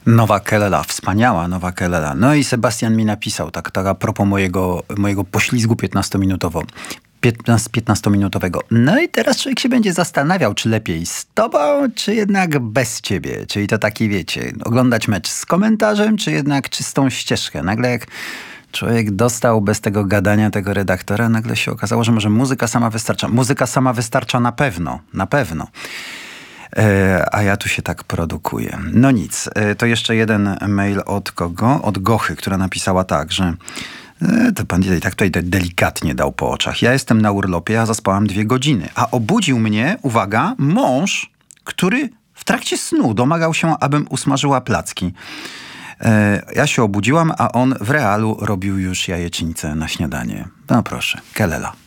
Nowa Kelela, wspaniała Nowa Kelela. No i Sebastian mi napisał, tak a propos mojego poślizgu 15-minutowego. No i teraz człowiek się będzie zastanawiał, czy lepiej z tobą, czy jednak bez ciebie. Czyli to taki, wiecie, oglądać mecz z komentarzem, czy jednak czystą ścieżkę. Nagle jak człowiek dostał bez tego gadania tego redaktora, nagle się okazało, że może muzyka sama wystarcza. Muzyka sama wystarcza na pewno, na pewno. A ja tu się tak produkuję. No nic, to jeszcze jeden mail od kogo? Od Gochy, która napisała tak, że to pan tak tutaj delikatnie dał po oczach. Ja jestem na urlopie, a zaspałam 2 godziny. A obudził mnie, uwaga, mąż, który w trakcie snu domagał się, abym usmażyła placki. Ja się obudziłam, a on w realu robił już jajecznicę na śniadanie. No proszę, Kelela.